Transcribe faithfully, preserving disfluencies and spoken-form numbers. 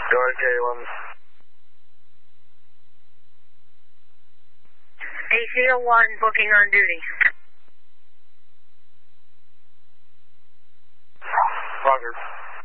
Go ahead, Caleb. A C O one, booking on duty. Roger.